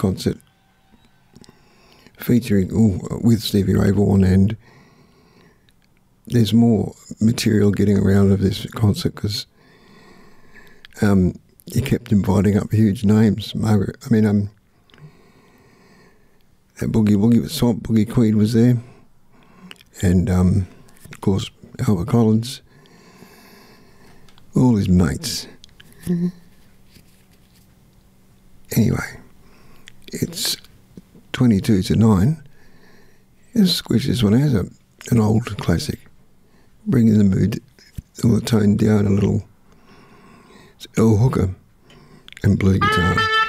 concert featuring with Stevie Ray Vaughan, and there's more material getting around of this concert because he kept inviting up huge names. Margaret, that Boogie Woogie with Swamp Boogie Queen was there, and of course Albert Collins, all his mates. Mm-hmm. Anyway, it's 22 to 9. Let's squish this one as an old classic, bringing the mood or the tone down a little. It's Earl Hooker and blue guitar.